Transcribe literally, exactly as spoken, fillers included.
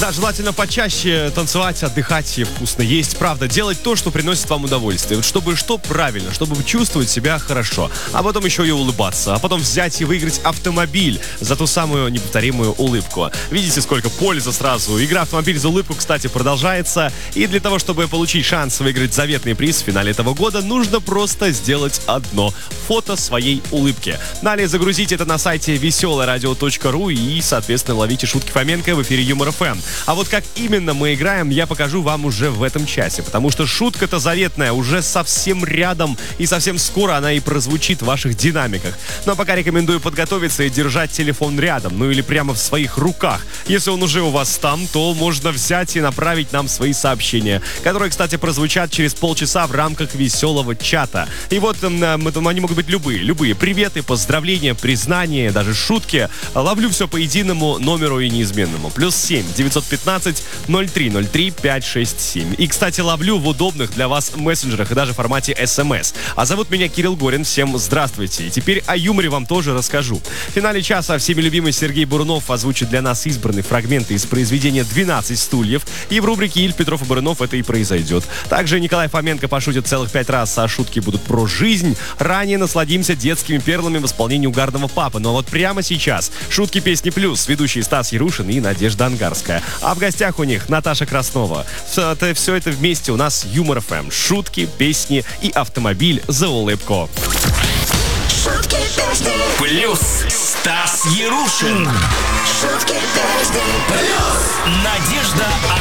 Да, желательно почаще танцевать, отдыхать и вкусно есть. Правда, делать то, что приносит вам удовольствие. Вот чтобы что правильно, чтобы чувствовать себя хорошо. А потом еще и улыбаться. А потом взять и выиграть автомобиль за ту самую неповторимую улыбку. Видите, сколько пользы сразу. Игра «Автомобиль за улыбку», кстати, продолжается. И для того, чтобы получить шанс выиграть заветный приз в финале этого года, нужно просто сделать одно – фото своей улыбки. Далее загрузите это на сайте веселое радио точка ру и, соответственно, ловите шутки Фоменко в эфире Юмор эф эм. А вот как именно мы играем, я покажу вам уже в этом часе, потому что шутка-то заветная уже совсем рядом, и совсем скоро она и прозвучит в ваших динамиках. Но пока рекомендую подготовиться и держать телефон рядом, ну или прямо в своих руках. Если он уже у вас там, то можно взять и направить нам свои сообщения, которые, кстати, прозвучат через полчаса в рамках веселого чата. И вот э, они могут быть любые, любые приветы, поздравления, признания, даже шутки. Ловлю все по единому номеру и неизменному. Плюс семь девятьсот пятнадцать ноль три ноль три пять шесть семь. И, кстати, ловлю в удобных для вас мессенджерах и даже в формате эс эм эс. А зовут меня Кирилл Горин. Всем здравствуйте. И теперь о юморе вам тоже расскажу. В финале часа всеми любимый Сергей Бурунов озвучит для нас избранные фрагменты из произведения «двенадцать стульев». И в рубрике «Иль, Петров и Бурунов» это и произойдет. Также Николай Фоменко пошутит целых пять раз, а шутки будут про жизнь. Ранее насладимся детскими перлами в исполнении угарного папы. Но вот прямо сейчас шутки песни «Плюс». Ведущие Стас Ярушин и Надежда Ангарская. А в гостях у них Наташа Краснова. Это, все это вместе у нас Юмор эф эм. Шутки, песни и автомобиль за улыбку. Шутки, песни. Плюс Стас Ярушин. Шутки, песни. Плюс Надежда